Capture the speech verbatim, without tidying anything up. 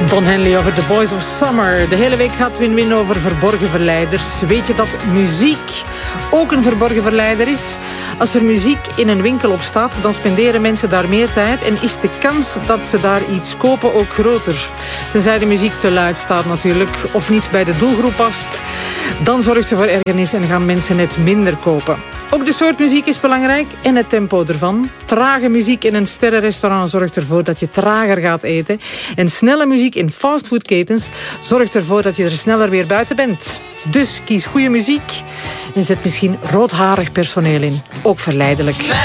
Don Henley over The Boys of Summer. De hele week gaat Win-Win over verborgen verleiders. Weet je dat muziek ook een verborgen verleider is? Als er muziek in een winkel op staat, dan spenderen mensen daar meer tijd en is de kans dat ze daar iets kopen ook groter. Tenzij de muziek te luid staat natuurlijk, of niet bij de doelgroep past. Dan zorgt ze voor ergernis en gaan mensen net minder kopen. Ook de soort muziek is belangrijk en het tempo ervan. Trage muziek in een sterrenrestaurant zorgt ervoor dat je trager gaat eten. En snelle muziek in fastfoodketens zorgt ervoor dat je er sneller weer buiten bent. Dus kies goede muziek en zet misschien roodharig personeel in. Ook verleidelijk.